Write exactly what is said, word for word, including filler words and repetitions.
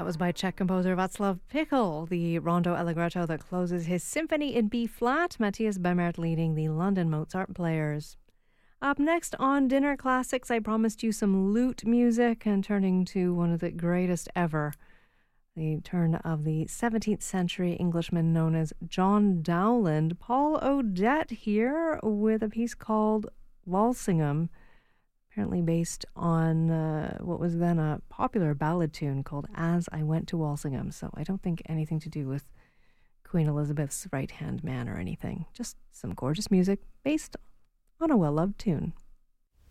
was by Czech composer Václav Pichel, the rondo allegretto that closes his symphony in B flat. Matthias Bemert leading the London Mozart Players. Up next on Dinner Classics, I promised you some lute music, and turning to one of the greatest ever, the turn of the seventeenth century Englishman known as John Dowland. Paul Odette here with a piece called Walsingham, apparently based on uh, what was then a popular ballad tune called As I Went to Walsingham. So I don't think anything to do with Queen Elizabeth's right-hand man or anything. Just some gorgeous music based on a well-loved tune.